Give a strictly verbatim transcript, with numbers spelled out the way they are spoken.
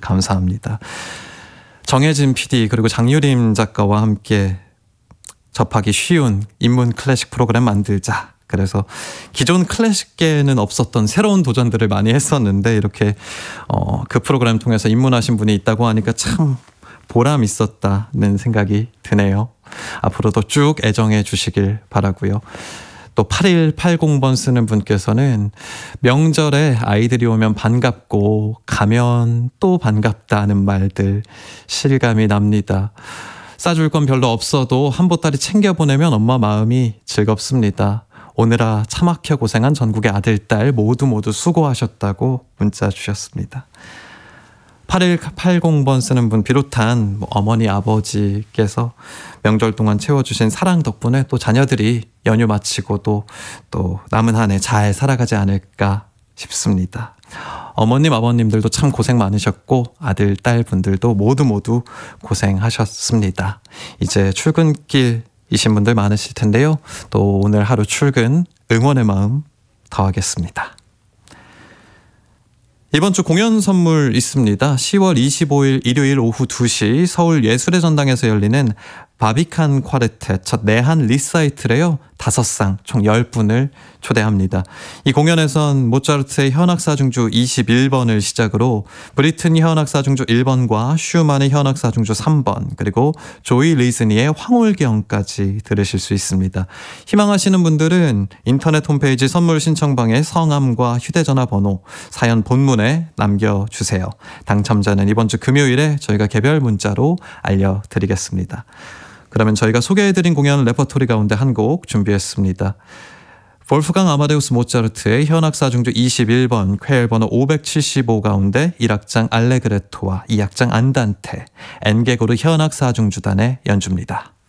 감사합니다. 정혜진 피디 그리고 장유림 작가와 함께 접하기 쉬운 인문 클래식 프로그램 만들자. 그래서 기존 클래식계에는 없었던 새로운 도전들을 많이 했었는데 이렇게 어, 그 프로그램 통해서 입문하신 분이 있다고 하니까 참 보람 있었다는 생각이 드네요. 앞으로도 쭉 애정해 주시길 바라고요. 또 팔일팔공 번 쓰는 분께서는 명절에 아이들이 오면 반갑고 가면 또 반갑다는 말들 실감이 납니다. 싸줄 건 별로 없어도 한 보따리 챙겨보내면 엄마 마음이 즐겁습니다. 오늘아 차 막혀 고생한 전국의 아들, 딸 모두 모두 수고하셨다고 문자 주셨습니다. 팔일팔공 번 쓰는 분 비롯한 뭐 어머니, 아버지께서 명절 동안 채워주신 사랑 덕분에 또 자녀들이 연휴 마치고도 또 남은 한 해 잘 살아가지 않을까 싶습니다. 어머님, 아버님들도 참 고생 많으셨고 아들, 딸 분들도 모두 모두 고생하셨습니다. 이제 출근길이신 분들 많으실 텐데요. 또 오늘 하루 출근 응원의 마음 더하겠습니다. 이번 주 공연 선물 있습니다. 시월 이십오일 일요일 오후 두 시 서울 예술의 전당에서 열리는 바비칸 콰르텟 첫 내한 리사이틀에요. 다섯 상 총 열 분을 초대합니다. 이 공연에선 모차르트의 현악사중주 이십일 번을 시작으로 브리트니 현악사중주 일 번과 슈만의 현악사중주 삼 번 그리고 조이 리즈니의 황홀경까지 들으실 수 있습니다. 희망하시는 분들은 인터넷 홈페이지 선물 신청방에 성함과 휴대전화 번호, 사연 본문에 남겨주세요. 당첨자는 이번 주 금요일에 저희가 개별 문자로 알려드리겠습니다. 그러면 저희가 소개해드린 공연 레퍼토리 가운데 한 곡 준비했습니다. 볼프강 아마데우스 모차르트의 현악사중주 이십일 번 쾌엘 번호 오백칠십오 가운데 일 악장 알레그레토와 이 악장 안단테, 엔게고르 현악사중주단의 연주입니다.